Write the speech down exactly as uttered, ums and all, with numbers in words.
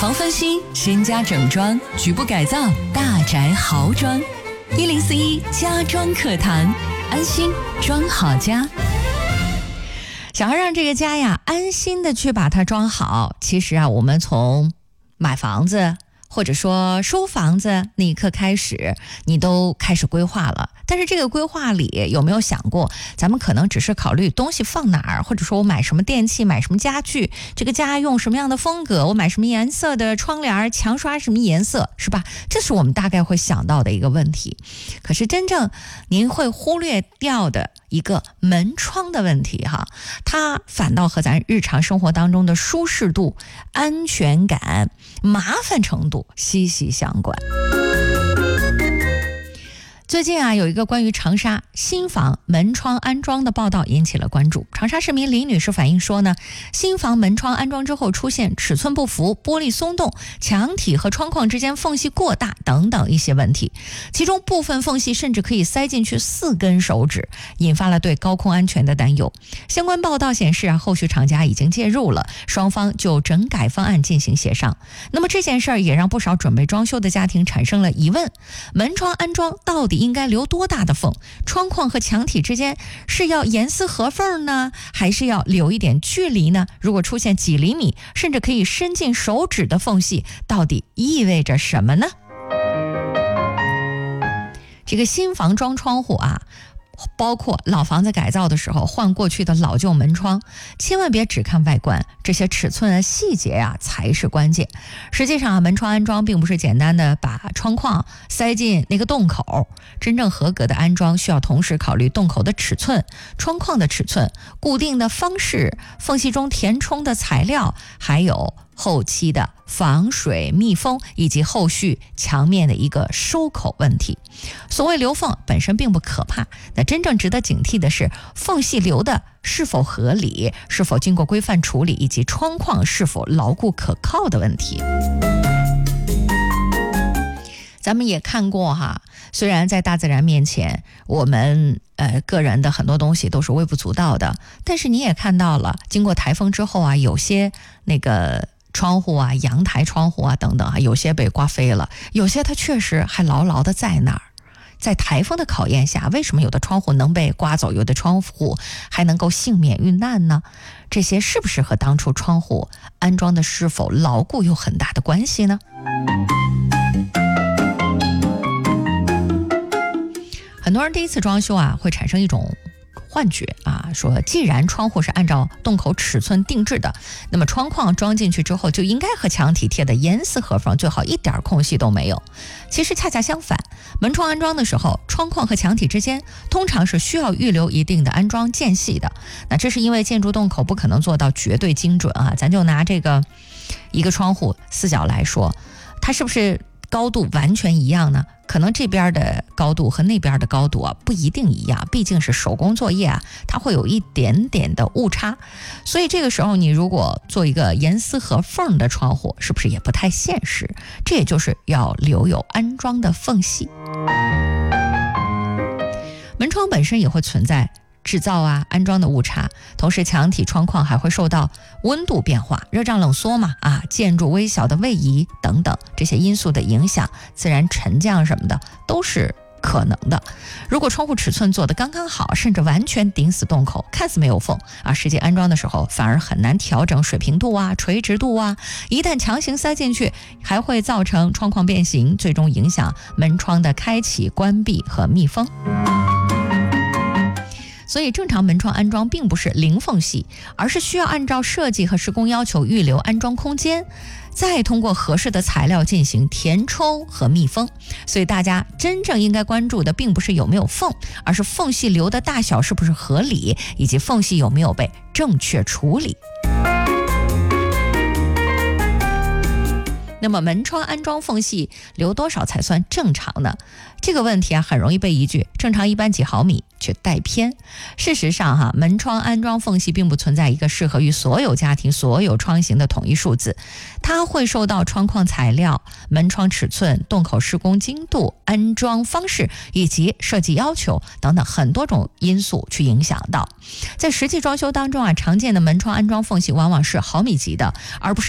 防翻新、新家整装、局部改造、大宅豪装，一零四一家装课堂，安心装好家。想要让这个家呀安心的去把它装好，其实啊，我们从买房子或者说收房子那一刻开始，你都开始规划了。但是这个规划里有没有想过，咱们可能只是考虑东西放哪儿，或者说我买什么电器，买什么家具，这个家用什么样的风格，我买什么颜色的窗帘，墙刷什么颜色，是吧？这是我们大概会想到的一个问题。可是真正您会忽略掉的一个门窗的问题哈，它反倒和咱日常生活当中的舒适度、安全感、麻烦程度息息相关。最近啊，有一个关于长沙新房门窗安装的报道引起了关注。长沙市民李女士反映说呢，新房门窗安装之后出现尺寸不符、玻璃松动、墙体和窗框之间缝隙过大等等一些问题，其中部分缝隙甚至可以塞进去四根手指，引发了对高空安全的担忧。相关报道显示啊，后续厂家已经介入了，双方就整改方案进行协商。那么这件事儿也让不少准备装修的家庭产生了疑问：门窗安装到底应该留多大的缝？窗框和墙体之间是要严丝合缝呢，还是要留一点距离呢？如果出现几厘米甚至可以伸进手指的缝隙，到底意味着什么呢？这个新房装窗户啊，包括老房子改造的时候换过去的老旧门窗，千万别只看外观，这些尺寸啊细节啊才是关键。实际上啊，门窗安装并不是简单的把窗框塞进那个洞口，真正合格的安装需要同时考虑洞口的尺寸、窗框的尺寸、固定的方式、缝隙中填充的材料，还有后期的防水密封以及后续墙面的一个收口问题。所谓留缝本身并不可怕，那真正值得警惕的是缝隙留的是否合理，是否经过规范处理，以及窗框是否牢固可靠的问题。咱们也看过哈，虽然在大自然面前我们呃个人的很多东西都是微不足道的，但是你也看到了，经过台风之后啊，有些那个窗户啊、阳台窗户啊等等啊，有些被刮飞了，有些它确实还牢牢的在那儿。在台风的考验下，为什么有的窗户能被刮走，有的窗户还能够幸免遇难呢？这些是不是和当初窗户安装的是否牢固有很大的关系呢？很多人第一次装修啊，会产生一种幻觉啊，说既然窗户是按照洞口尺寸定制的，那么窗框装进去之后就应该和墙体贴的严丝合缝，最好一点空隙都没有。其实恰恰相反，门窗安装的时候，窗框和墙体之间通常是需要预留一定的安装间隙的。那这是因为建筑洞口不可能做到绝对精准啊，咱就拿这个一个窗户四角来说，它是不是高度完全一样呢？可能这边的高度和那边的高度啊不一定一样，毕竟是手工作业啊，它会有一点点的误差。所以这个时候你如果做一个严丝合缝的窗户，是不是也不太现实？这也就是要留有安装的缝隙。门窗本身也会存在制造啊、安装的误差，同时墙体、窗框还会受到温度变化、热胀冷缩嘛啊、建筑微小的位移等等这些因素的影响，自然沉降什么的都是可能的。如果窗户尺寸做得刚刚好，甚至完全顶死洞口，看似没有缝啊，实际安装的时候反而很难调整水平度啊、垂直度啊，一旦强行塞进去，还会造成窗框变形，最终影响门窗的开启、关闭和密封。所以正常门窗安装并不是零缝隙，而是需要按照设计和施工要求预留安装空间，再通过合适的材料进行填充和密封。所以大家真正应该关注的并不是有没有缝，而是缝隙留的大小是不是合理，以及缝隙有没有被正确处理。那么门窗安装缝隙留多少才算正常呢？这个问题啊，很容易被一句正常一般几毫米却带偏。事实上哈，门窗安装缝隙并不存在一个适合于所有家庭所有窗型的统一数字，它会受到窗框材料、门窗尺寸、洞口施工精度、安装方式以及设计要求等等很多种因素去影响到。在实际装修当中啊，常见的门窗安装缝隙往往是毫米级的，而不是